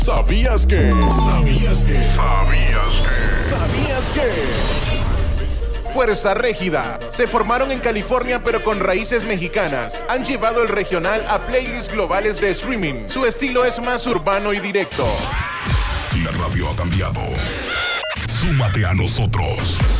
¿Sabías que? ¿Sabías que? ¿Sabías que? ¿Sabías que? Fuerza Régida. Se formaron en California pero con raíces mexicanas. Han llevado el regional a playlists globales de streaming. Su estilo es más urbano y directo. La radio ha cambiado. Súmate a nosotros.